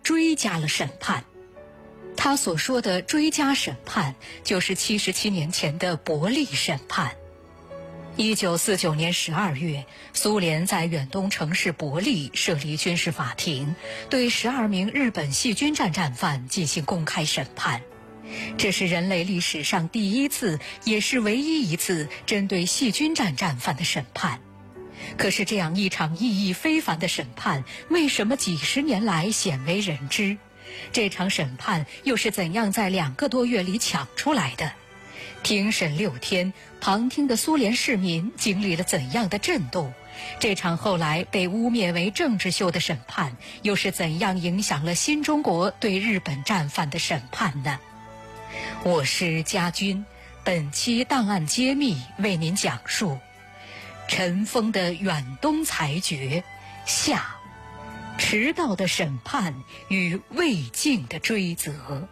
追加了审判。他所说的追加审判，就是77年前的伯利审判。1949年12月，苏联在远东城市伯利设立军事法庭，对12名日本细菌战战犯进行公开审判。这是人类历史上第一次，也是唯一一次针对细菌战战犯的审判。可是这样一场意义非凡的审判，为什么几十年来鲜为人知？这场审判又是怎样在2个多月里抢出来的？庭审6天，旁听的苏联市民经历了怎样的震动？这场后来被污蔑为政治秀的审判，又是怎样影响了新中国对日本战犯的审判呢？我是家军，本期档案揭秘为您讲述尘封的远东裁决下，迟到的审判与未尽的追责。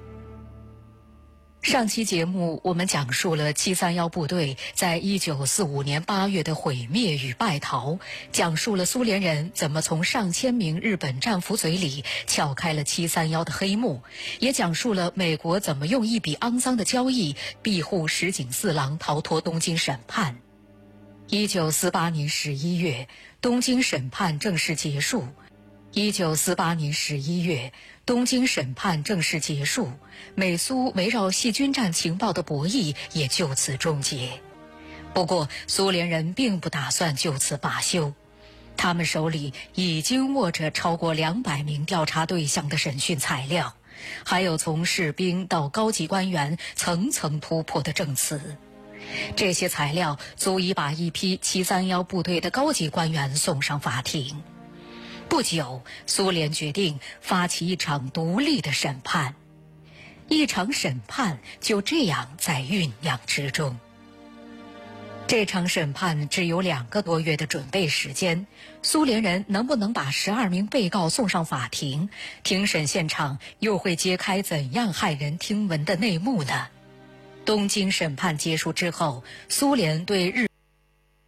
上期节目我们讲述了731部队在1945年8月的毁灭与败逃，讲述了苏联人怎么从上千名日本战俘嘴里撬开了731的黑幕，也讲述了美国怎么用一笔肮脏的交易庇护石井四郎逃脱东京审判。1948年11月，东京审判正式结束。1948年11月，东京审判正式结束，美苏围绕细菌战情报的博弈也就此终结。不过，苏联人并不打算就此罢休，他们手里已经握着超过200名调查对象的审讯材料，还有从士兵到高级官员层层突破的证词。这些材料足以把一批731部队的高级官员送上法庭。不久，苏联决定发起一场独立的审判，一场审判就这样在酝酿之中。这场审判只有2个多月的准备时间，苏联人能不能把12名被告送上法庭？庭审现场又会揭开怎样骇人听闻的内幕呢？东京审判结束之后，苏联对日